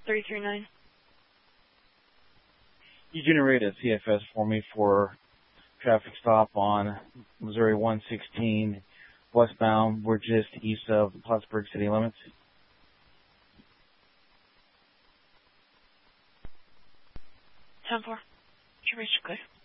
339. You generate a CFS for me for traffic stop on Missouri 116 westbound. We're just east of the Plattsburgh city limits. 10-4. You reached good.